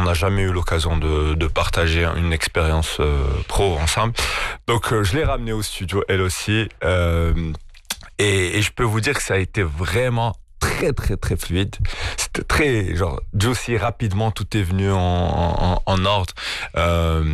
n'a jamais eu l'occasion de partager une expérience pro ensemble. Donc je l'ai ramenée au studio elle aussi. Et je peux vous dire que ça a été vraiment très très très fluide. C'était très genre juicy, rapidement tout est venu en ordre.